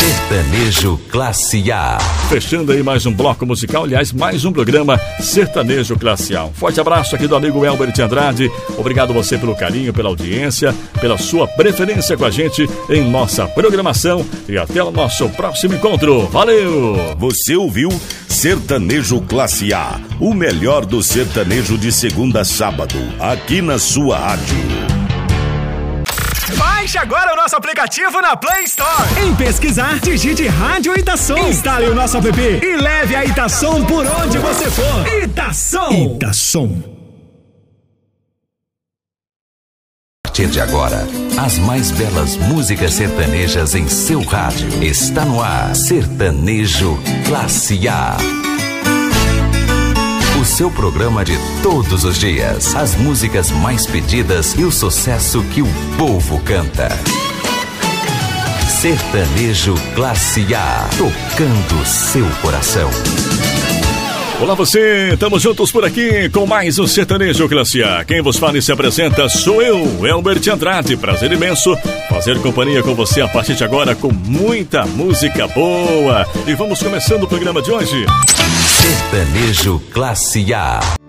Sertanejo Classe A. Fechando aí mais um bloco musical, aliás, mais um programa Sertanejo Classe A. Um forte abraço aqui do amigo Elber de Andrade. Obrigado você pelo carinho, pela audiência, pela sua preferência com a gente em nossa programação. E até o nosso próximo encontro. Valeu! Você ouviu Sertanejo Classe A, o melhor do sertanejo de segunda a sábado, aqui na sua rádio. Baixe agora o nosso aplicativo na Play Store. Em pesquisar, digite Rádio Itação. Instale o nosso app e leve a Itação por onde você for. Itação. A partir de agora, as mais belas músicas sertanejas em seu rádio. Está no ar, Sertanejo Classe A. O seu programa de todos os dias. As músicas mais pedidas e o sucesso que o povo canta. Sertanejo Classe A. Tocando seu coração. Olá você, estamos juntos por aqui com mais um Sertanejo Classe A. Quem vos fala e se apresenta sou eu, Elber de Andrade. Prazer imenso fazer companhia com você a partir de agora com muita música boa. E vamos começando o programa de hoje. Sertanejo Classe A.